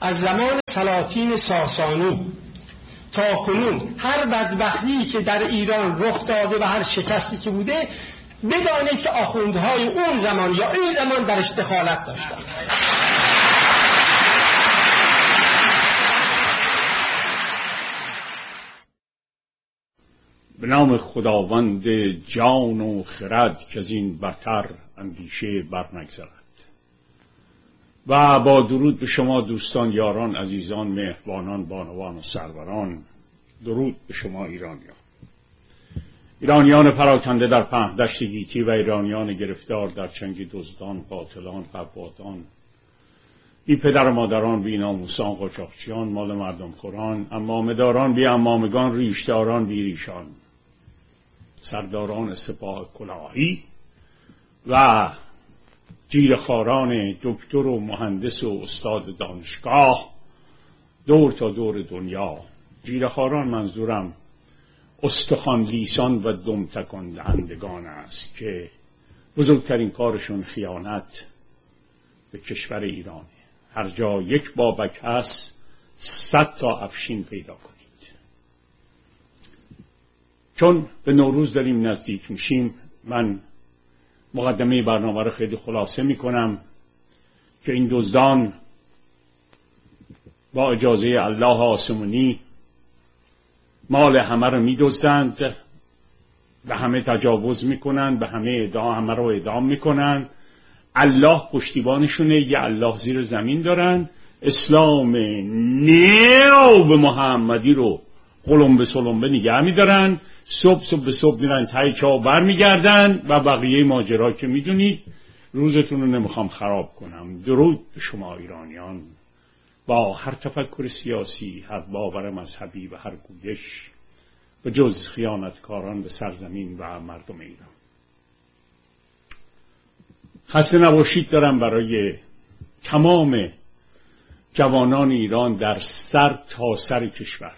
از زمان سلاطین ساسانی تا کنون هر بدبختی که در ایران رخ داده و هر شکستی که بوده، بدانید که آخوندهای اون زمان یا این زمان درش دخالت داشتن. به نام خداوند جان و خرد که از این برتر اندیشه برنگذرد. و با درود به شما دوستان، یاران، عزیزان، مهربانان، بانوان و سروران. درود به شما ایرانیان پراکنده در پهن‌دشت گیتی و ایرانیان گرفتار در چنگ دزدان، قاتلان، قبادان، بی پدر و مادران، بی ناموسان، قاچاقچیان، مال مردم خوران، امامه‌داران بی امامگان، ریشداران بی ریشان، سرداران سپاه کلاهی و جیره‌خواران دکتر و مهندس و استاد دانشگاه دور تا دور دنیا. جیره‌خواران منظورم استخوان لیسان و دم تکان دهندگان است که بزرگترین کارشون خیانت به کشور ایرانه. هر جا یک بابک هست 100 تا افشین پیدا کنید. چون به نوروز داریم نزدیک میشیم، من مقدمه برنامه رو خیلی خلاصه میکنم که این دزدان با اجازه الله آسمانی مال همه رو میدزدند، به همه تجاوز میکنند، به همه رو اعدام میکنند. الله پشتیبانشونه، یه الله زیر زمین دارن. اسلام نیو به محمدی رو قلم به سلم نگه میدارن. صبح به صبح میرن تای چاه بر میگردن و بقیه ماجرا که میدونید. روزتون رو نمیخوام خراب کنم. درود به شما ایرانیان، با هر تفکر سیاسی، هر باور مذهبی و هر گویش، به جز خیانتکاران به سرزمین و مردم ایران. خسته نباشید دارم برای تمام جوانان ایران در سر تا سر کشور.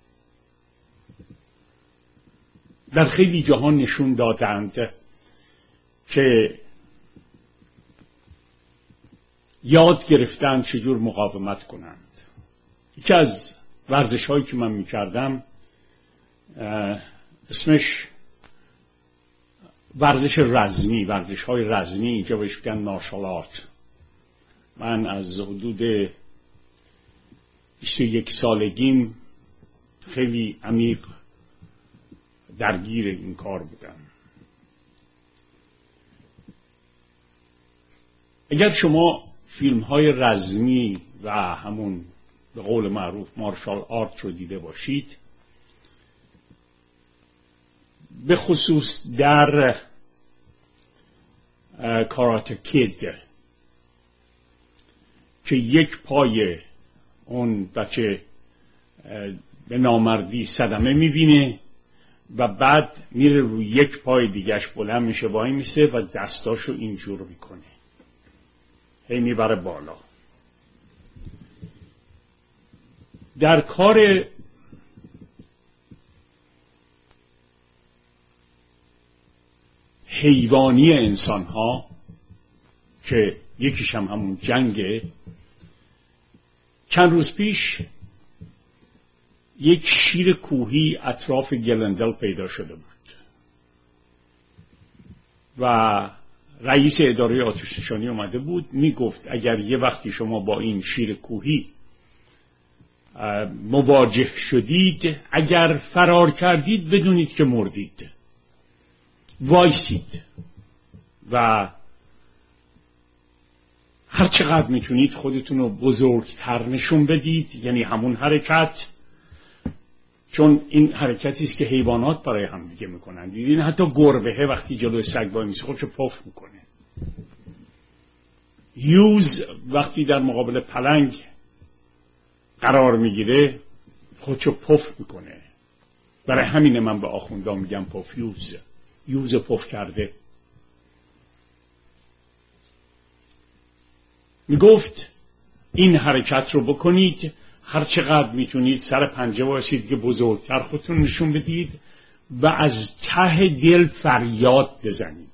در خیلی جهان نشون دادند که یاد گرفتند چجور مقاومت کنند. یکی از ورزش هایی که من میکردم اسمش ورزش رزمی، ورزش های رزمی، اینجا بهش میگن مارشال آرت. من از حدود 21 سالگیم خیلی عمیق درگیر این کار بودم. اگر شما فیلم های رزمی و همون به قول معروف مارشال آرت رو دیده باشید، به خصوص در کاراته کید که یک پای اون بچه به نامردی صدمه میبینه و بعد میره روی یک پای دیگهش بلند میشه، وای میسه و دستاشو اینجور میکنه، هی میبره بالا. در کار حیوانی انسان ها که یکیش هم همون جنگه، چند روز پیش یک شیر کوهی اطراف گلندل پیدا شده بود و رئیس اداره آتش نشانی اومده بود، میگفت اگر یه وقتی شما با این شیر کوهی مواجه شدید، اگر فرار کردید بدونید که مردید، وایسید و هر چقدر میتونید خودتون رو بزرگتر نشون بدید، یعنی همون حرکت، چون این حرکتی است که حیوانات برای هم دیگه میکنن. دیدین حتی گربه وقتی جلوی سگ وای میسه خودشو پف میکنه. یوز وقتی در مقابل پلنگ قرار میگیره خودشو پف میکنه. برای همینه من به آخوندا میگم پفیوز، یوز پف کرده. میگفت این حرکت رو بکنید، هر چقدر میتونید سر پنجه وایسید که بزرگتر خودتون نشون بدید و از ته دل فریاد بزنید.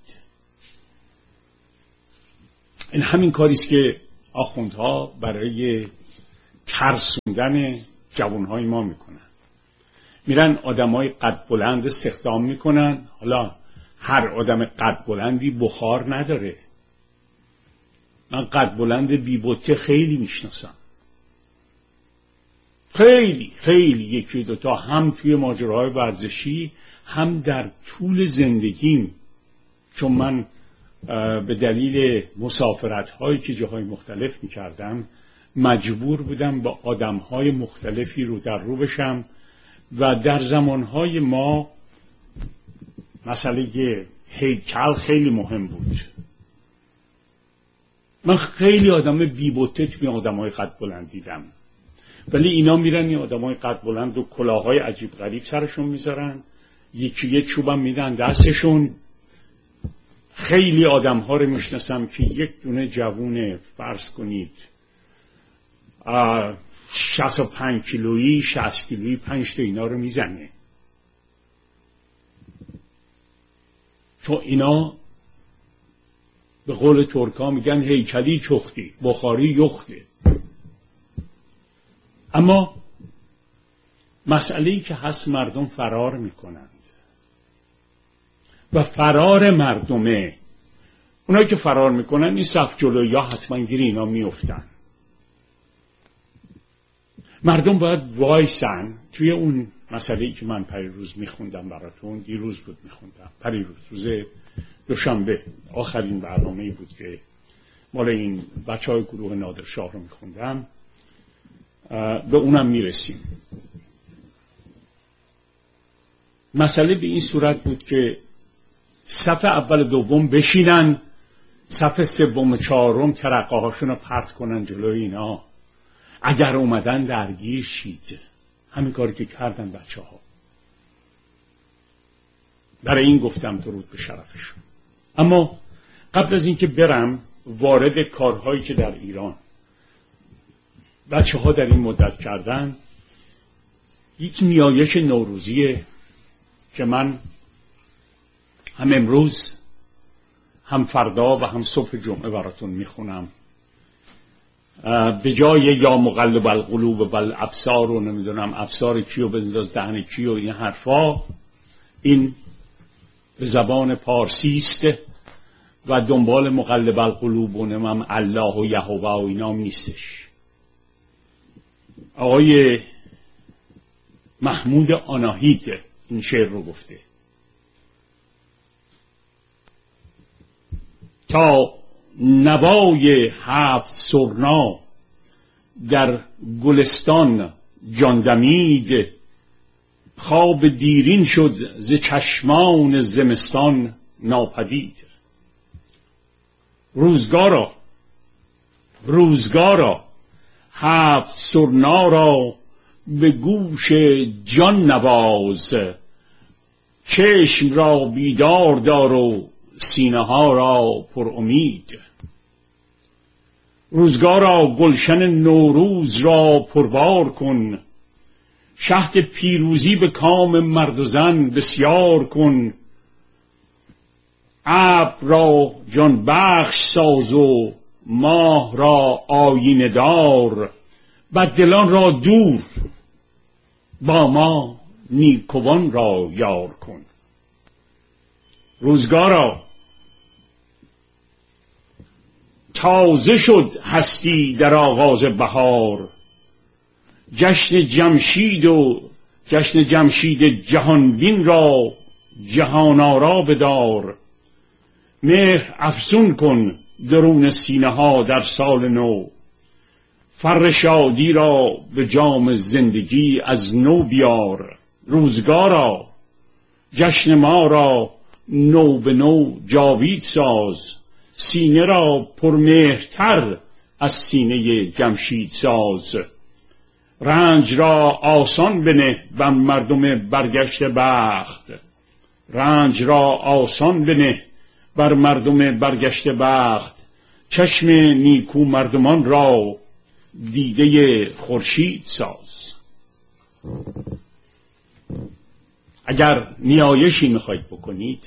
این همین کاریست که آخوندها برای ترسوندن جوانهای ما میکنن. میرن آدمای قد بلند استخدام میکنن. حالا هر آدم قد بلندی بخار نداره. من قد بلند بی‌بته خیلی میشناسم، خیلی یکی دوتا، هم توی ماجراهای ورزشی هم در طول زندگیم، چون من به دلیل مسافرت هایی که جاهای مختلف میکردم مجبور بودم با آدم های مختلفی رو در رو بشم و در زمانهای ما مسئله هیکل خیلی مهم بود. من خیلی آدم بی‌بته توی آدمای قد بلند دیدم، ولی اینا میرن این آدمای قد بلند و کلاههای عجیب غریب سرشون میذارن، یکی یه چوبم میدن دستشون. خیلی آدم‌ها رو میشناسم که یک دونه جوون فرض کنید 65 کیلویی 60 کیلویی 5 تا اینا رو میزنه. تو اینا به قول ترکا میگن هیکلی چختی، بخاری یخته. اما مسئله‌ای که هست مردم فرار میکنند و فرار مردمه. اونایی که فرار میکنن این صف جلوی یا حتما گیر اینا میفتن. مردم باید وایسن. توی اون مسئله‌ای که من پریروز میخوندم براتون، دیروز بود میخوندم، پریروز روز دوشنبه آخرین برنامه‌ای بود که مال این بچهای گروه نادرشاه رو میخوندم، به اونم میرسیم. مسئله به این صورت بود که صف اول دوم بشینن، صف سوم چهارم ترقه هاشون رو پرت کنن جلوی اینا. اگر اومدن درگیر شید. همین کاری که کردن بچه ها. برای این گفتم درود به شرفشون. اما قبل از اینکه برم وارد کارهایی که در ایران بچه ها در این مدت کردن، یک نیایش نوروزیه که من هم امروز هم فردا و هم صبح جمعه براتون میخونم. به جای یا مقلب القلوب و الابصار و نمیدونم ابصار کیو بنداز دهن کیو این حرفا، این به زبان پارسی است و دنبال مقلب القلوب و نمیم الله و یهوه و اینام نیستش. آقای محمود آناهید این شعر رو گفته: تا نوای هفت سرنا در گلستان جان دمید، خواب دیرین شد ز چشمان زمستان ناپدید. روزگارا هفت سرنا را به گوش جان نواز، چشم را بیدار دار و سینه ها را پر امید. روزگارا گلشن نوروز را پربار کن، شهد پیروزی به کام مرد و زن بسیار کن. ابر را جان بخش ساز و ماه را آینه دار، بددلان را دور با ما نیکوان را یار کن. روزگارا تازه شد هستی در آغاز بهار، جشن جمشید جهانبین را جهان آرا بدار. مهر افزون کن درون سینه ها در سال نو، فر شادی را به جام زندگی از نو بیار. روزگارا جشن ما را نو به نو جاوید ساز، سینه را پرمهرتر از سینه جمشید ساز. رنج را آسان بنه بر مردم برگشته بخت، رنج را آسان بنه بر مردم برگشته بخت. چشم نیکو مردمان را دیده خورشید ساز. اگر نیایشی میخواید بکنید،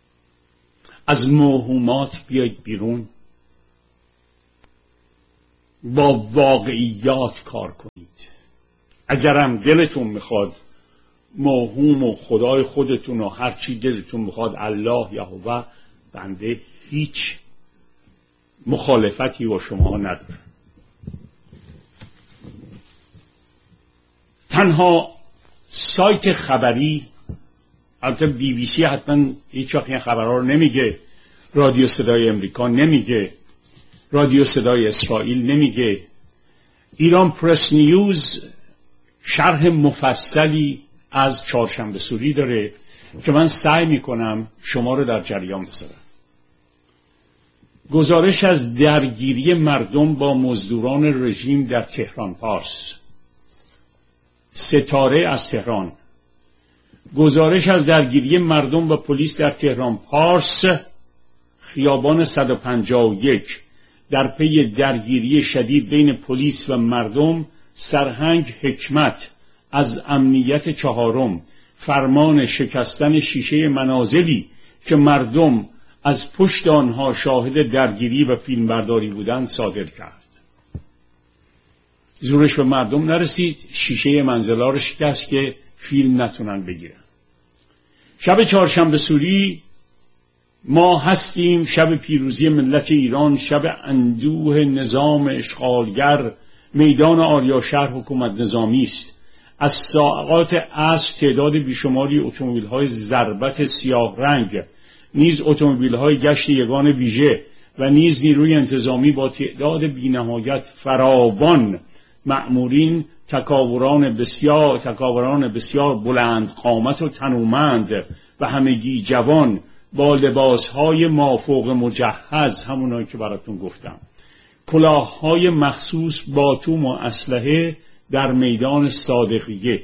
از موهومات بیایید بیرون. با واقعیات کار کنید. اگرم دلتون میخواد موهوم و خدای خودتون و هر چی دلتون میخواد الله یهوه، بنده هیچ مخالفتی با شما نداره. تنها سایت خبری، البته BBC حتما هیچ وقت این خبرها رو نمیگه، رادیو صدای امریکا نمیگه، رادیو صدای اسرائیل نمیگه، ایران پرس نیوز شرح مفصلی از چهارشنبه سوری داره که من سعی میکنم شما رو در جریان بذارم. گزارش از درگیری مردم با مزدوران رژیم در تهران پارس. ستاره از تهران. گزارش از درگیری مردم و پلیس در تهران پارس خیابان 151 در پی درگیری شدید بین پلیس و مردم. سرهنگ حکمت از امنیت چهارم فرمان شکستن شیشه منازلی که مردم از پشت آنها شاهد درگیری و فیلمبرداری بودند صادر کرد. زورش به مردم نرسید، شیشه منزلا رو شکست که فیلم نتونن بگیرن. شب چهارشنبه سوری ما هستیم، شب پیروزی ملت ایران، شب اندوه نظام اشغالگر. میدان آریاشهر حکومت نظامی است. از ساعات عصر تعداد بیشماری اتومبیل‌های ضربت سیاه رنگ، نیز اتومبیل‌های گشت یگان ویژه و نیز نیروی انتظامی با تعداد بی‌نهایت فراوان مأمورین، تکاوران بسیار بلند قامت و تنومند و همگی جوان با لباس‌های مافوق مجهز، همونایی که براتون گفتم، کلاه‌های مخصوص با توم و اسلحه در میدان صادقیه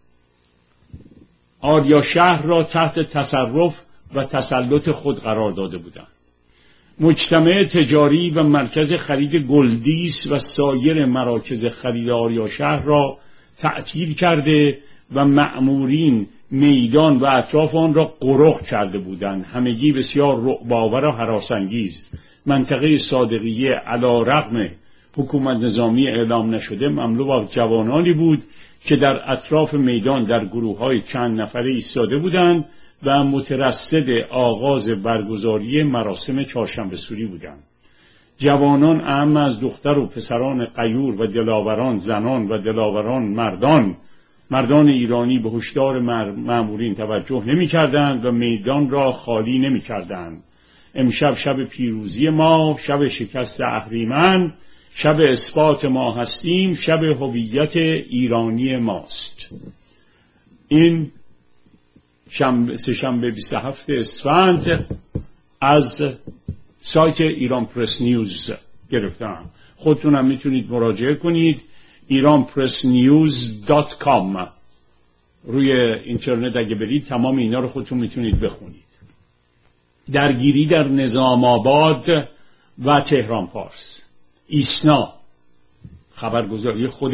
آریاشهر را تحت تصرف و تسلط خود قرار داده بودند. مجتمع تجاری و مرکز خرید گلدیس و سایر مراکز خرید آریاشهر را تعطیل کرده و مأمورین میدان و اطراف آن را قرق کرده بودند. همگی بسیار رعب‌آور و هراس‌انگیز. منطقه صادقیه علی رغم حکومت نظامی اعلام نشده مملو با جوانانی بود که در اطراف میدان در گروه‌های چند نفره ایستاده بودند و مترصد آغاز برگزاری مراسم چهارشنبه سوری بودند. جوانان اعم از دختر و پسران غیور و دلاوران زنان و دلاوران مردان ایرانی به هشدار مأمورین توجه نمی‌کردند و میدان را خالی نمی‌کردند. امشب شب پیروزی ما، شب شکست اهریمن، شب اثبات ما هستیم، شب هویت ایرانی ماست. این سه‌شنبه 27 اسفند از سایت ایران پرس نیوز گرفتم. خودتون هم میتونید مراجعه کنید. iranpressnews.com روی اینترنت اگه برید تمام اینا رو خودتون میتونید بخونید. درگیری در نظام آباد و تهران پارس. ایسنا خبرگزاری خود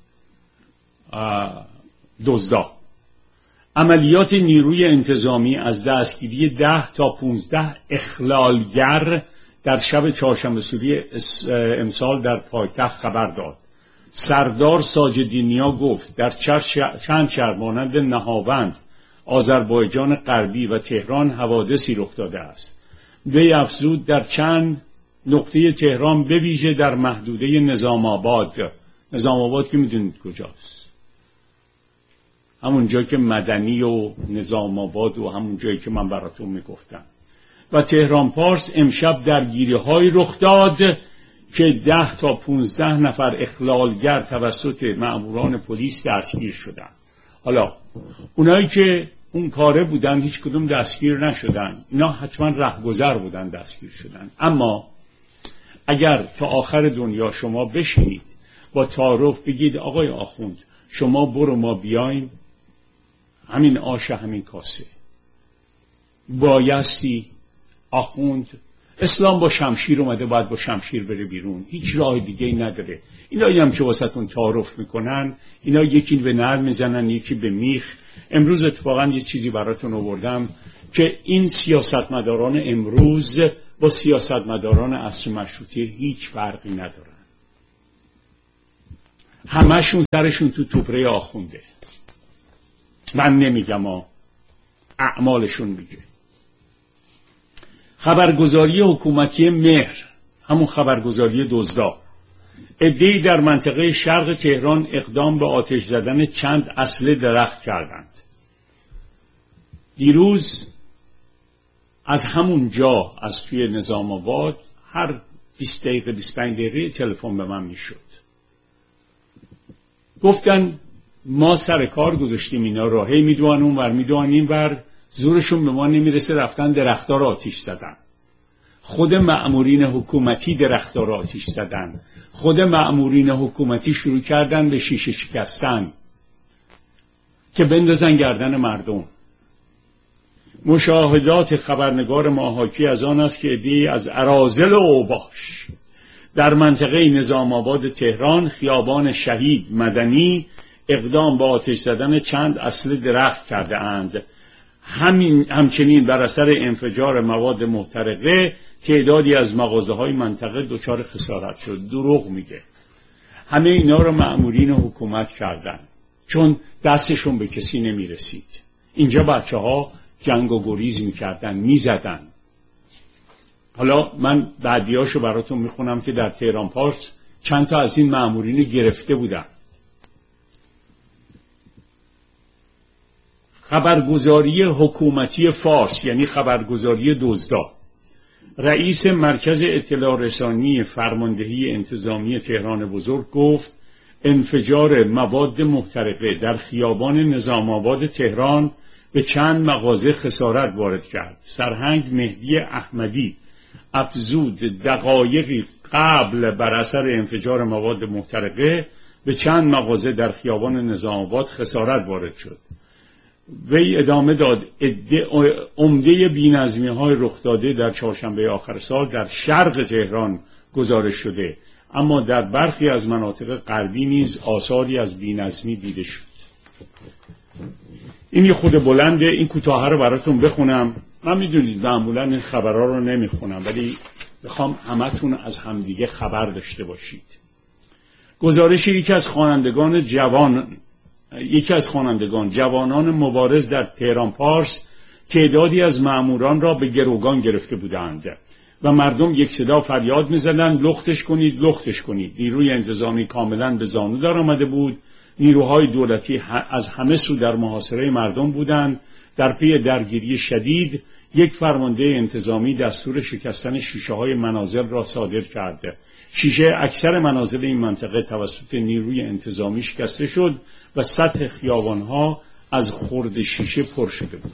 دزدا. عملیات نیروی انتظامی از دستگیری 10 تا 15 اخلالگر در شب چهارشنبه سوری امسال در پایتخت خبر داد. سردار ساجدینیا گفت در چند شهر مانند نهاوند، آذربایجان غربی و تهران حوادثی رخ داده است. وی افزود در چند نقطه تهران به ویژه در محدوده نظام آباد که میدونید کجاست، همون جایی که مدنی و نظام آباد و همون جایی که من براتون میگفتم و تهران پارس امشب درگیری های رخ داد که 10 تا 15 نفر اخلالگر توسط مأموران پلیس دستگیر شدند. حالا اونایی که اون کاره بودن هیچ کدوم دستگیر نشدن، اینا حتما رهگذر بودن دستگیر شدن. اما اگر تا آخر دنیا شما بشینید با تعارف بگید آقای آخوند شما برو ما بیایم، همین آش همین کاسه، بایستی آخوند اسلام با شمشیر اومده باید با شمشیر بره بیرون، هیچ راه دیگه ای نداره. اینایی هم که واسهتون تعارف میکنن اینا یکی به نعل میزنن یکی به میخ. امروز اتفاقا یه چیزی براتون آوردم که این سیاستمداران امروز با سیاستمداران عصر مشروطه هیچ فرقی ندارن. همشون سرشون تو توبره آخونده. من نمیگم اعمالشون میگه. خبرگزاری حکومتی مهر، همون خبرگزاری دزدا، عده‌ای در منطقه شرق تهران اقدام به آتش زدن چند اصل درخت کردند. دیروز از همون جا، از توی نظام آباد، هر 20 دقیقه 25 دقیقه تلفن به من میشد. گفتن ما سر کار گذاشتیم اینا رو، هی میدوان اون ور میدوان این ور، زورشون به ما نمیرسه، رفتن درخت‌ها رو آتش زدن. خود مأمورین حکومتی درخت‌ها رو آتش زدن. خود مأمورین حکومتی شروع کردن به شیشه شکستن که بندازن گردن مردم. مشاهدات خبرنگار ما حاکی از آن است که عده‌ای از اراذل و اوباش در منطقه نظام آباد تهران، خیابان شهید مدنی، اقدام به آتش زدن چند اصل درخت کرده اند. همچنین بر اثر انفجار مواد محترقه تعدادی از مغازه‌های منطقه دچار خسارت شد. دروغ میگه. همه اینا رو مأمورین حکومت کردن چون دستشون به کسی نمیرسید. اینجا بچه‌ها جنگ و گریز میکردن، میزدن. حالا من بعدیاشو براتون میخونم که در تهران پارس چند تا از این مأمورین گرفته بودن. خبرگزاری حکومتی فارس، یعنی خبرگزاری دزدا، رئیس مرکز اطلاع رسانی فرماندهی انتظامی تهران بزرگ گفت انفجار مواد محترقه در خیابان نظام آباد تهران به چند مغازه خسارت وارد کرد. سرهنگ مهدی احمدی افزود دقایقی قبل بر اثر انفجار مواد محترقه به چند مغازه در خیابان نظام آباد خسارت وارد شد. وی ادامه داد عمده بی‌نظمی‌های رخ داده در چهارشنبه آخر سال در شرق تهران گزارش شده، اما در برخی از مناطق غربی نیز آثاری از بی‌نظمی دیده شد. این یه خود بلنده، این کوتاه رو براتون بخونم. من میدونید معمولا این خبرها رو نمیخونم، ولی میخوام همتون از همدیگه خبر داشته باشید. گزارش یکی از خوانندگان جوانان مبارز در تهران پارس تعدادی از مأموران را به گروگان گرفته بودند و مردم یک صدا فریاد می‌زدند لختش کنید، لختش کنید. نیروی انتظامی کاملا به زانو در آمده بود. نیروهای دولتی از همه سو در محاصره مردم بودند. در پی درگیری شدید یک فرمانده انتظامی دستور شکستن شیشه‌های منازل را صادر کرد. شیشه اکثر منازل این منطقه توسط نیروی انتظامی شکسته شد و سطح خیابانها از خرد شیشه پر شده بود.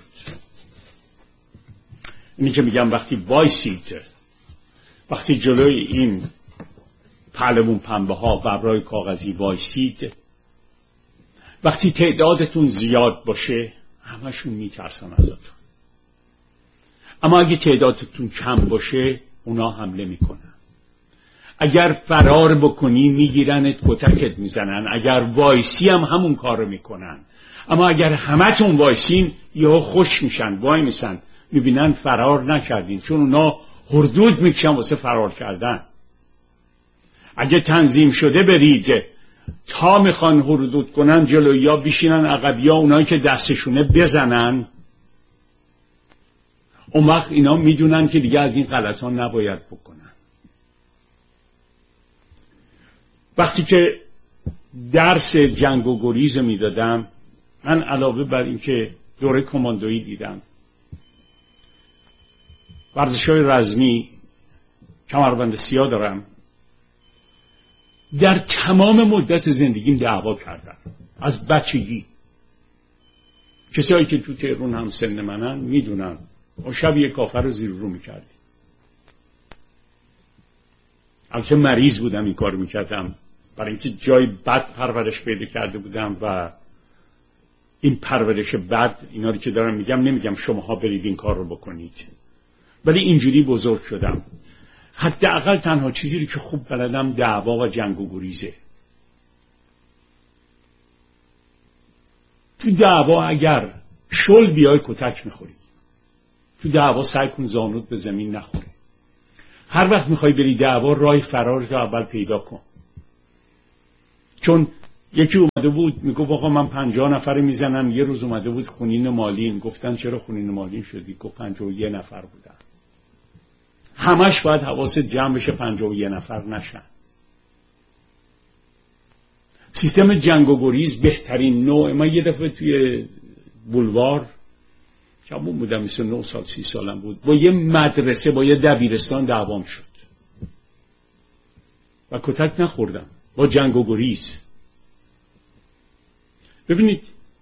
اینی که میگم وقتی وایسید، وقتی جلوی این پهلوون پنبه ها ببرای کاغذی وایسید، وقتی تعدادتون زیاد باشه همشون میترسن ازتون. اما اگه تعدادتون کم باشه اونا حمله میکنن. اگر فرار بکنی میگیرنت، کتکت میزنن. اگر وایسی هم همون کار رو میکنن. اما اگر همتون وایسین یهو خوش میشن، وای میسن، میبینن فرار نکردین، چون اونا هردود میکشن واسه فرار کردن. اگه تنظیم شده برید تا میخوان هردود کنن جلوی یا بیشینن عقبی ها، اونایی که دستشونه بزنن. اون وقت اینا میدونن که دیگه از این غلط ها نباید بکنن. وقتی که درس جنگ و گریز میدادم، من علاوه بر این که دوره کماندویی دیدم، ورزش‌های رزمی، کمربند سیاه دارم، در تمام مدت زندگیم دعوا کردم. از بچگی. کسایی که تو تهران هم سن منن میدونن ما شب یک کافر رو زیر رو میکردیم. البته مریض بودم این کار میکردم، برای اینکه جای بد پرورش پیدا کرده بودم و این پرورش بد، اینا رو که دارم میگم نمیگم شماها برید این کار رو بکنید، ولی اینجوری بزرگ شدم. حداقل تنها چیزی که خوب بلدم دعوا و جنگ و گریزه. تو دعوا اگر شل بیای کتک میخوری. تو دعوا سعی کن زانوت به زمین نخوره. هر وقت میخوای بری دعوا راه فرار رو اول پیدا کن. چون یکی اومده بود میگفت آقا من 50 نفر میزنم. یه روز اومده بود خونین مالین، گفتن چرا خونین مالین شدی؟ گفت 51 نفر بودن. همش باید حواست جمع بشه 51 نفر نشن. سیستم جنگ و گریز بهترین نوع. من یه دفعه توی بولوار جوون بودم، 29 سال 30 سالم بود، با یه مدرسه با یه دبیرستان دعوام شد و کتک نخوردم با جنگ و گریز. ببینید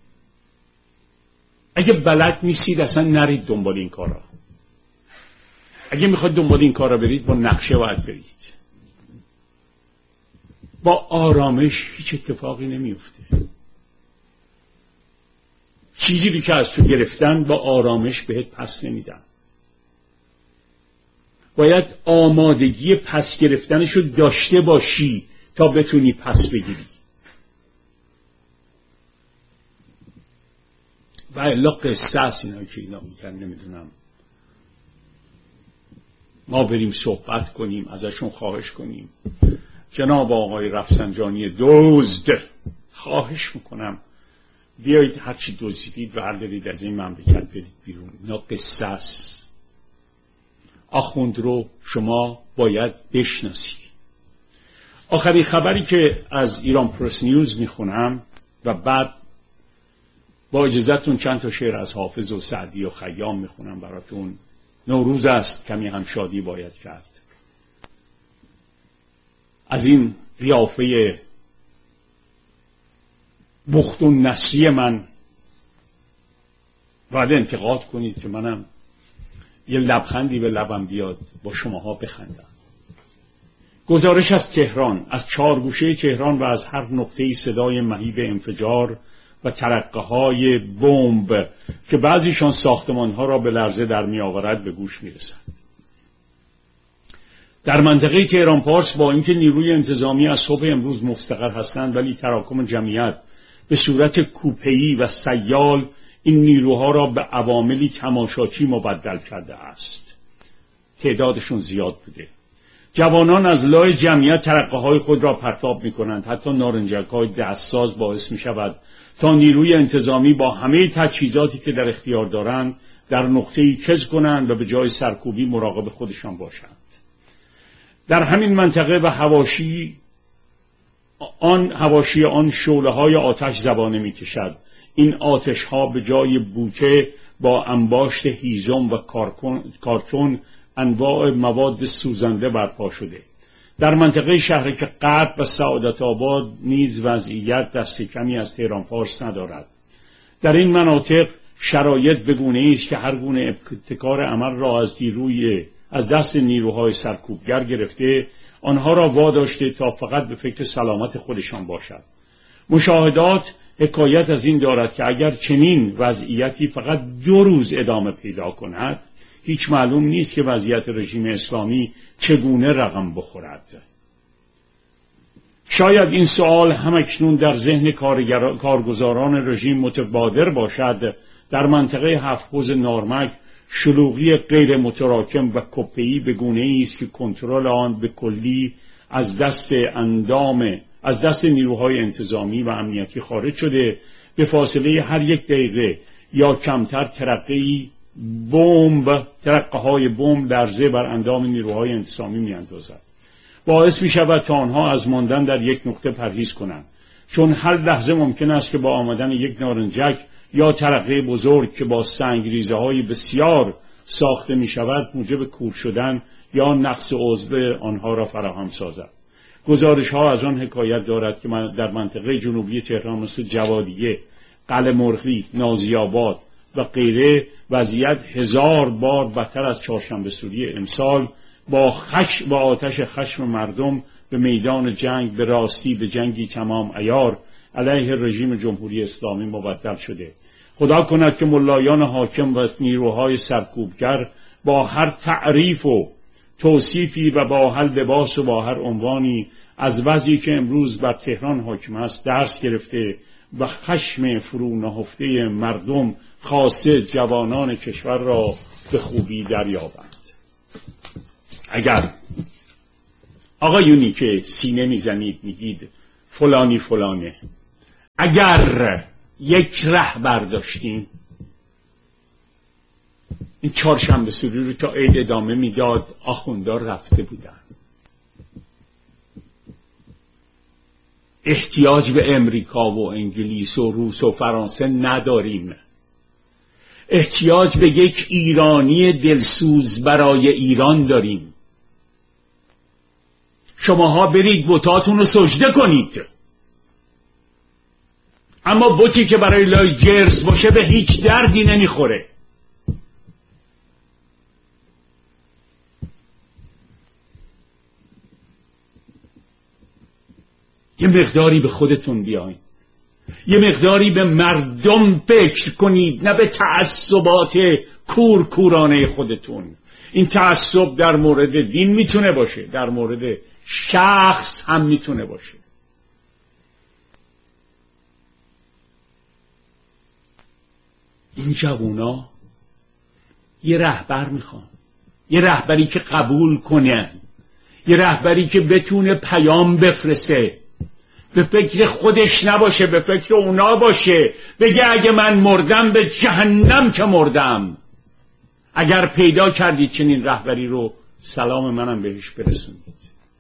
اگه بلد نیستید اصلا نرید دنبال این کارا. اگه میخواید دنبال این کارا برید با نقشه باید برید. با آرامش هیچ اتفاقی نمیفته. چیزی که از تو گرفتن با آرامش بهت پس نمیدن. باید آمادگی پس گرفتنشو داشته باشی تا بتونی پس بگیری. و الا قصه است اینا که اینا میگن، نمیدونم ما بریم صحبت کنیم ازشون خواهش کنیم جناب آقای رفسنجانی دزد، خواهش میکنم بیایید هرچی دزدید بردارید از این مملکت بدید بیرون. اینا قصه است. آخوند رو شما باید بشناسی. آخرین خبری که از ایران پرس نیوز میخونم و بعد با اجازهتون چند تا شعر از حافظ و سعدی و خیام میخونم براتون. نوروز است، کمی هم شادی باید کرد. از این قیافه بخت و نسری من باید انتقاد کنید که منم یه لبخندی به لبم بیاد با شماها بخندم. گزارش از تهران، از 4 گوشه تهران و از هر نقطه‌ای صدای مهیب انفجار و ترقه‌های بمب که بعضیشان ساختمان‌ها را به لرزه در می‌آورد به گوش می‌رسد. در منطقه تهران پارس با اینکه نیروی انتظامی از صبح امروز مستقر هستند، ولی تراکم جمعیت به صورت کوپه‌ای و سیال این نیروها را به عواملی تماشاچی مبدل کرده است. تعدادشون زیاد بوده. جوانان از لای جمعیت ترقه‌های خود را پرتاب می‌کنند. حتی نارنجک‌های دستساز باعث می‌شود تا نیروی انتظامی با همه تجهیزاتی که در اختیار دارند در نقطه‌ای کز کنند و به جای سرکوبی مراقب خودشان باشند. در همین منطقه و حواشی آن شعله‌های آتش زبانه می‌کشد. این آتش‌ها به جای بوته با انباشت هیزم و کارتون انواع مواد سوزنده برپا شده. در منطقه شهرک غرب و سعادت آباد نیز وضعیت دست کمی از تهران پارس ندارد. در این مناطق شرایط به گونه‌ای است که هر گونه ابتکار عمل را از دست نیروهای سرکوبگر گرفته، آنها را واداشته تا فقط به فکر سلامت خودشان باشد. مشاهدات حکایت از این دارد که اگر چنین وضعیتی فقط 2 روز ادامه پیدا کند، هیچ معلوم نیست که وضعیت رژیم اسلامی چگونه رقم بخورد. شاید این سوال همکنون در ذهن کارگزاران رژیم متبادر باشد. در منطقه 7 حوض نارمک شلوغی غیر متراکم و کپه‌ای به گونه‌ای است که کنترل آن به کلی از دست نیروهای انتظامی و امنیتی خارج شده. به فاصله هر 1 دقیقه یا کمتر ترقه‌های بمب لرزه بر اندام نیروهای انتظامی می‌اندازد. باعث می‌شود تا آنها از ماندن در یک نقطه پرهیز کنند، چون هر لحظه ممکن است که با آمدن یک نارنجک یا ترقه بزرگ که با سنگریزه‌های بسیار ساخته می‌شود موجب کور شدن یا نقص عضو آنها را فراهم سازد. گزارش‌ها از آن حکایت دارد که در منطقه جنوبی تهران مثل جوادیه، قلعه مرغی، نازی‌آباد و غیره وضعیت 1000 بار بدتر از چهارشنبه سوری امسال با آتش خشم مردم به میدان جنگ به راستی به جنگی تمام عیار علیه رژیم جمهوری اسلامی مبدل شده. خدا کند که ملایان حاکم و نیروهای سرکوبگر با هر تعریف و توصیفی و با هر لباس و با هر عنوانی از وضعی که امروز بر تهران حاکم است درس گرفته و خشم فرو نهفته مردم خاصه جوانان کشور را به خوبی دریابند. اگر آقایونی که سینه میزنید میگید فلانی فلانه. اگر یک رهبر داشتیم این چهارشنبه سوری رو تا عید ادامه میداد، آخوندار رفته بودن. احتیاج به امریکا و انگلیس و روس و فرانسه نداریم. احتیاج به یک ایرانی دلسوز برای ایران داریم. شماها برید بتاتون رو سجده کنید، اما بتی که برای لای جرز باشه به هیچ دردی نمیخوره. یه مقداری به خودتون بیاین، یه مقداری به مردم فکر کنید، نه به تعصبات کورکورانه خودتون. این تعصب در مورد دین میتونه باشه، در مورد شخص هم میتونه باشه. این جوونا یه رهبر میخوان، یه رهبری که قبول کنه، یه رهبری که بتونه پیام بفرسته، به فکر خودش نباشه، به فکر اونا باشه، بگه اگه من مردم به جهنم که مردم. اگر پیدا کردید چنین رهبری رو، سلام منم بهش برسونید.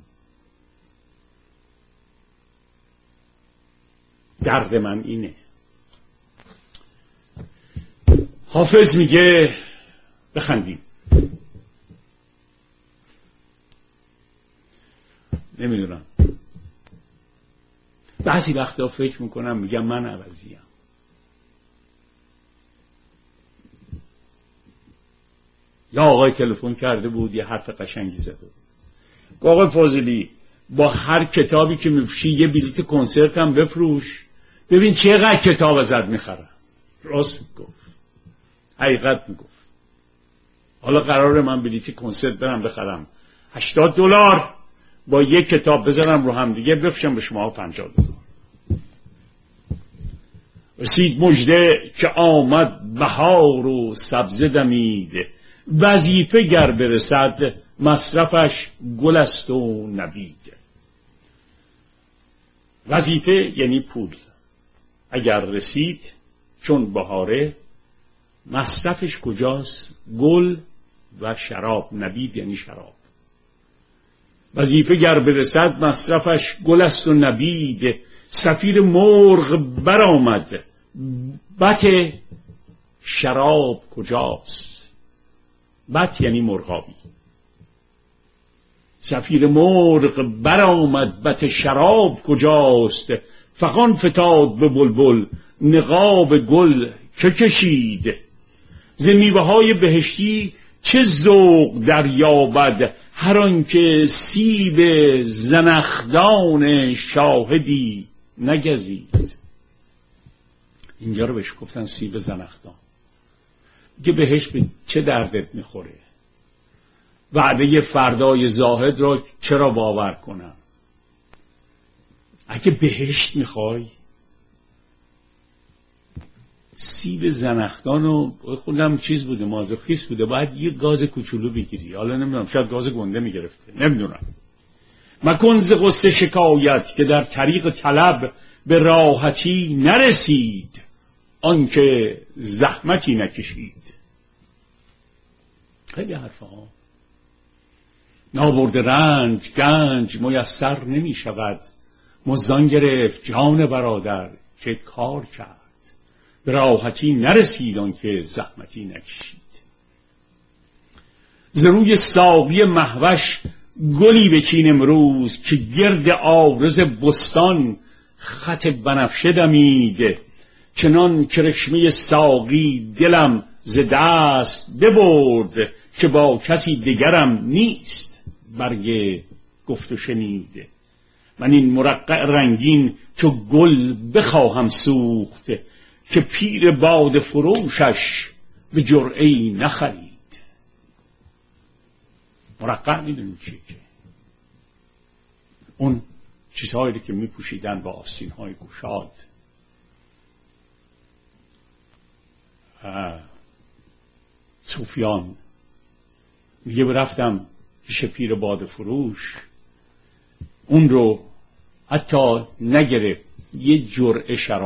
درد من اینه. حافظ میگه بخندیم. نمیدونم، بعضی وقتا فکر میکنم میگم من عوضیم. یا آقای تلفن کرده بود یه حرف قشنگی زده بود، آقای فاضلی با هر کتابی که میفروشی یه بلیت کنسرت هم بفروش، ببین چقدر کتاب ازت میخرن. راست میگفت، حقیقت میگفت. حالا قراره من بلیت کنسرت برم بخرم $80 با یک کتاب بذارم رو هم دیگه بفروشم به شما $50. رسید مژده که آمد بهار و سبزه دمید، وظیفه گر برسد مصرفش گل است و نبید. وظیفه یعنی پول. اگر رسید چون بهاره، مصرفش کجاست؟ گل و شراب. نبید یعنی شراب. وظیفه گر برسد مصرفش گل است و نبید. صفیر مرغ برآمد، بط شراب کجاست؟ بط یعنی مرغابی. صفیر مرغ برآمد، بط شراب کجاست؟ فغان فتاد به بلبل، نقاب گل که کشید. ز میوه‌های بهشتی چه ذوق دریابد، هر آنکه سیب زنخدان شاهدی نگزید. اینجا رو بهش گفتن سیب زنخدان. که بهش به چه دردت میخوره؟ وعده فردای زاهد را چرا باور کنم؟ اگه بهشت میخوای، سیب زنخدان رو خودم چیز بوده، مازوخیس بوده، باید یه گاز کوچولو بگیری. حالا نمیدونم، شاید گاز گنده میگرفته، نمیدونم. مکن ز غصه شکایت که در طریق طلب به راحتی نرسید، آنکه زحمتی نکشید. خیلی حرفه ها. نابرده رنج گنج میسر نمی شود، مزدان گرفت جان برادر که کار کرد. به راحتی نرسید آنکه زحمتی نکشید. ز روی ساقی مهوش گلی بچین امروز، که گرد عارض بستان خط بنفشه دمید. چنان کرشمه ساقی دلم ز دست ببرد، که با کسی دیگرم نیست برگ گفت و شنید. من این مرقع رنگین چو گل بخواهم سوخت، که پیر باد فروشش به جرعه‌ای نخرید. مرقع میدونیم چیه؟ که اون چیزهایی که میپوشیدن با آستین‌های گشاد. صوفیان میگه رفتم پیش پیر باد فروش، اون رو حتی نگرفت یه جرعه شراب